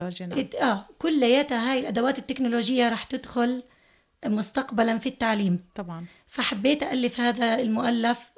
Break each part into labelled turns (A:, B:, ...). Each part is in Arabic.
A: كلياتها هاي الأدوات التكنولوجية رح تدخل مستقبلا في التعليم
B: طبعا.
A: فحبيت ألف هذا المؤلف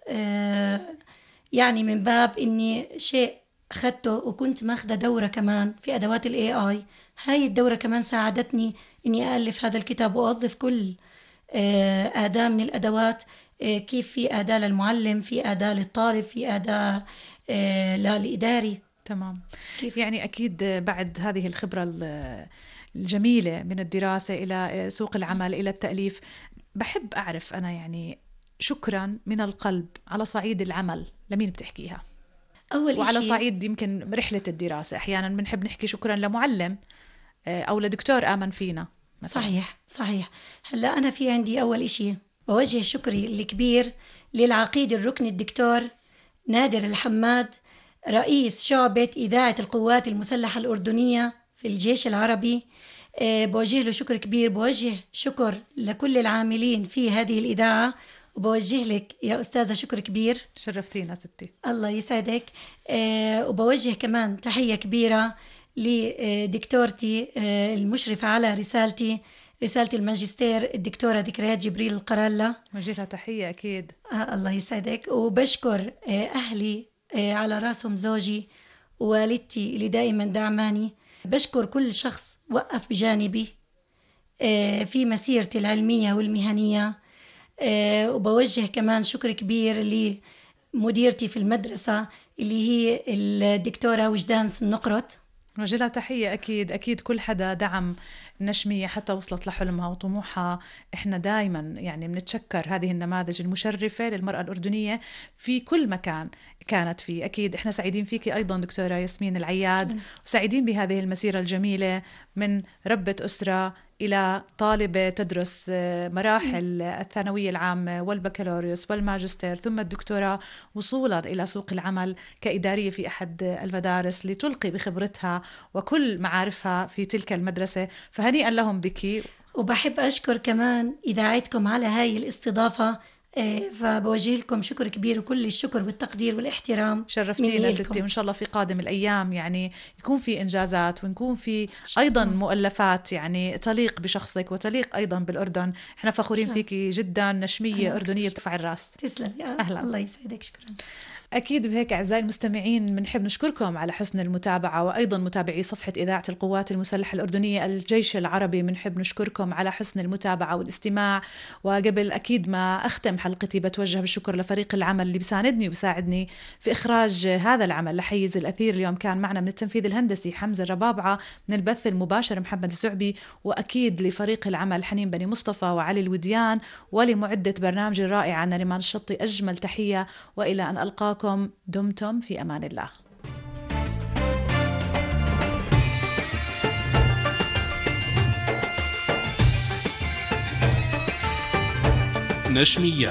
A: يعني من باب إني شيء أخذته وكنت ماخذة دورة كمان في أدوات ال AI. هاي الدورة كمان ساعدتني إني ألف هذا الكتاب وأوظف كل أداة من الأدوات. كيف في أداة للمعلم، في أداة للطالب، في أداة للإداري.
B: تمام.
A: كيف؟
B: يعني أكيد بعد هذه الخبرة الجميلة من الدراسة إلى سوق العمل إلى التأليف، بحب أعرف أنا يعني شكرا من القلب على صعيد العمل لمين بتحكيها؟
A: أول
B: وعلى
A: إشي
B: صعيد يمكن رحلة الدراسة أحيانا بنحب نحكي شكرا لمعلم أو لدكتور آمن فينا مثلا.
A: صحيح. هلا أنا في عندي أول إشي بوجه شكري الكبير للعقيد الركن الدكتور نادر الحماد، رئيس شعبة إذاعة القوات المسلحة الأردنية في الجيش العربي. بوجه له شكر كبير، بوجه شكر لكل العاملين في هذه الإذاعة، وبوجه لك يا أستاذة شكر كبير.
B: شرفتينا ستي.
A: الله يسعدك. وبوجه كمان تحية كبيرة لدكتورتي المشرفة على رسالة الماجستير الدكتورة ذكريات جبريل القرالة،
B: وجهها تحية أكيد.
A: الله يسعدك. وبشكر أهلي على راسهم زوجي ووالدتي اللي دائما دعماني. بشكر كل شخص وقف بجانبي في مسيرتي العلمية والمهنية. وبوجه كمان شكر كبير لمديرتي في المدرسة اللي هي الدكتورة وجدان النقرط.
B: وجهها تحية أكيد. أكيد كل حدا دعم النشمية حتى وصلت لحلمها وطموحها. إحنا دايما يعني بنتشكر هذه النماذج المشرفة للمرأة الأردنية في كل مكان كانت فيه. أكيد إحنا سعيدين فيكي أيضا دكتورة ياسمين العياد، وسعيدين بهذه المسيرة الجميلة من ربة أسرة إلى طالبة تدرس مراحل الثانوية العامة والبكالوريوس والماجستير ثم الدكتوراه، وصولا إلى سوق العمل كإدارية في أحد المدارس لتلقي بخبرتها وكل معارفها في تلك المدرسة. فهنيئا لهم بك.
A: وبحب أشكر كمان إذاعتكم على هاي الاستضافة. فبوجه لكم شكر كبير وكل الشكر والتقدير والاحترام.
B: شرفتينا ستي، وإن شاء الله في قادم الأيام يعني يكون في إنجازات ويكون في أيضا مؤلفات يعني تليق بشخصك وتليق أيضا بالأردن. احنا فخورين فيكي جدا، نشمية أردنية بترفع الراس.
A: تسلم يا
B: أهلا.
A: الله يسعدك. شكرا.
B: أكيد بهيك أعزائي المستمعين بنحب نشكركم على حسن المتابعة، وأيضا متابعي صفحة إذاعة القوات المسلحة الأردنية الجيش العربي بنحب نشكركم على حسن المتابعة والاستماع. وقبل أكيد ما أختم حلقتي بتوجه بالشكر لفريق العمل اللي بيساندني وبيساعدني في إخراج هذا العمل لحيز الأثير. اليوم كان معنا من التنفيذ الهندسي حمزة الربابعة، من البث المباشر محمد السعبي، وأكيد لفريق العمل حنين بني مصطفى وعلي الوديان، ولمعدة برنامج الرائعة نريمان الشطي أجمل تحية، وإلى أن ألقاكم دمتم في أمان الله.
C: نشمية